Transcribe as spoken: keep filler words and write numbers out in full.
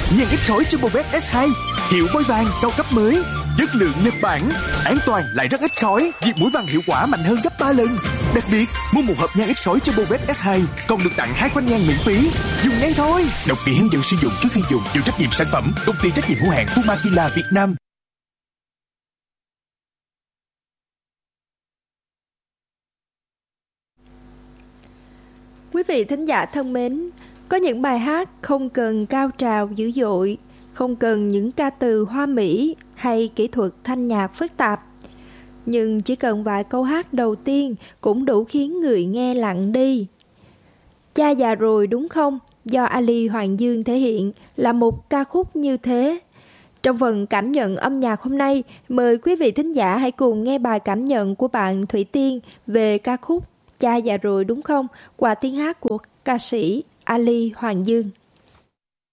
Nhang ít khói Jumbo ét hai, hiệu bôi vàng cao cấp mới, chất lượng Nhật Bản, an toàn lại rất ít khói, diệt muỗi vàng hiệu quả mạnh hơn gấp ba lần. Đặc biệt, mua một hộp nhang ít khói Jumbo ét hai còn được tặng hai khoanh nhang miễn phí. Dùng ngay thôi. Đọc kỹ hướng dẫn sử dụng trước khi dùng. Chịu trách nhiệm sản phẩm, công ty trách nhiệm hữu hạn Fumakila Việt Nam. Quý vị thính giả thân mến, có những bài hát không cần cao trào dữ dội, không cần những ca từ hoa mỹ hay kỹ thuật thanh nhạc phức tạp. Nhưng chỉ cần vài câu hát đầu tiên cũng đủ khiến người nghe lặng đi. Cha già rồi đúng không? Do Ali Hoàng Dương thể hiện là một ca khúc như thế. Trong phần cảm nhận âm nhạc hôm nay, mời quý vị thính giả hãy cùng nghe bài cảm nhận của bạn Thủy Tiên về ca khúc Cha già rồi đúng không? Qua tiếng hát của ca sĩ Ali Hoàng Dương.